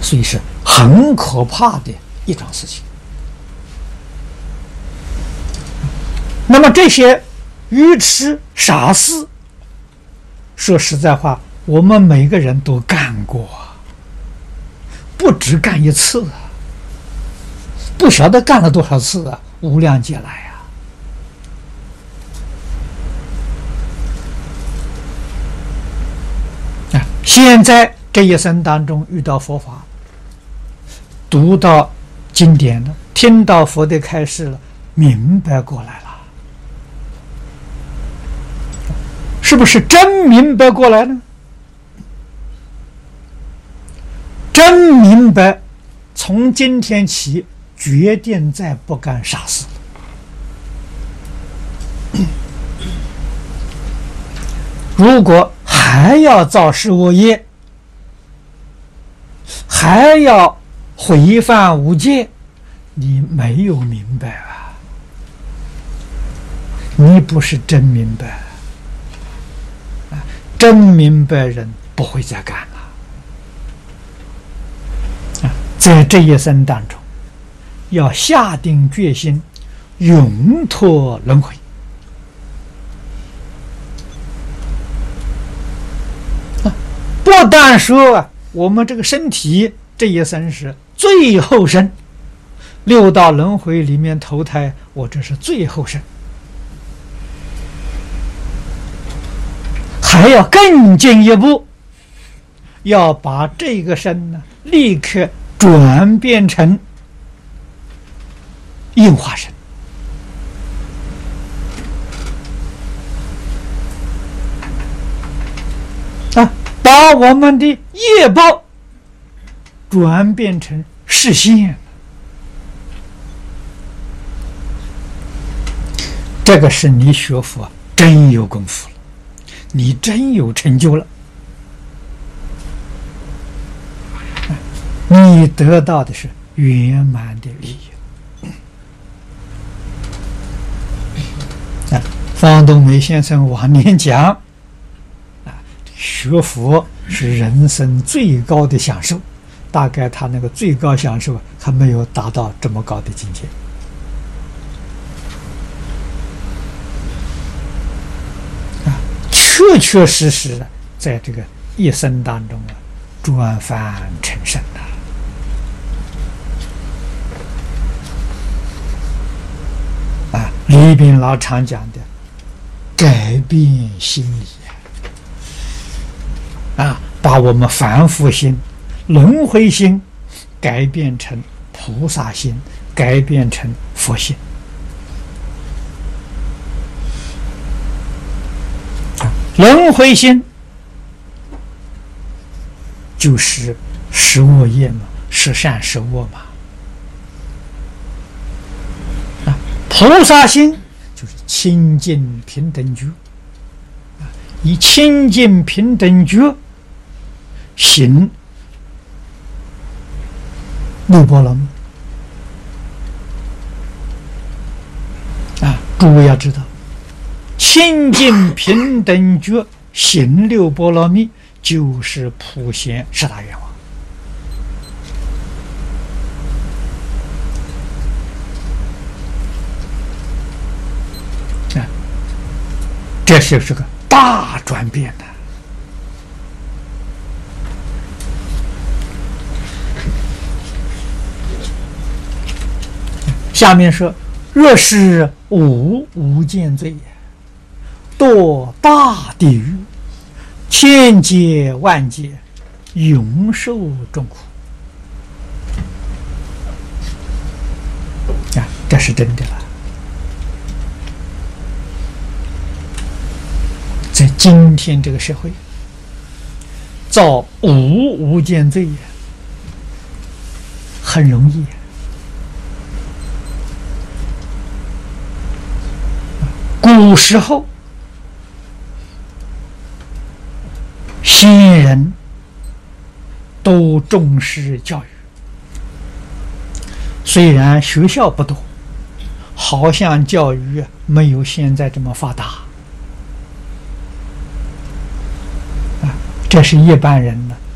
所以是很可怕的一桩事情。那么这些愚痴傻事，说实在话，我们每个人都干过，不止干一次啊，不晓得干了多少次啊，无量劫来啊。现在这一生当中遇到佛法，读到经典了，听到佛的开示了，明白过来了，是不是真明白过来呢？真明白，从今天起决定再不干傻事。如果还要造事恶业，还要毁犯五戒，你没有明白啊，你不是真明白。真明白人不会再干了。在这一生当中，要下定决心，永脱轮回。不但说我们这个身体这一生是最后生，六道轮回里面投胎，我这是最后生，还要更进一步，要把这个身呢立刻转变成应化身啊，把我们的业报转变成示现。这个是你学佛真有功夫了，你真有成就了，你得到的是圆满的利益。方东梅先生往年讲，学佛是人生最高的享受，大概他那个最高享受还没有达到这么高的境界。确确实实的，在这个一生当中转凡成圣李炳老常讲的改变心理把我们凡夫心、轮回心改变成菩萨心，改变成佛心。轮回心就是十恶业嘛，十善十恶嘛。菩萨心就是清净平等觉，以清净平等觉行六波罗蜜诸位要知道，清净平等觉行六波罗蜜就是普贤十大愿望。这是个大转变的。下面说，若是无间罪也，堕大地狱，千劫万劫，永受众苦。这是真的了。在今天这个社会，造无间罪很容易。古时候先人都重视教育，虽然学校不多，好像教育没有现在这么发达。这是一般人呢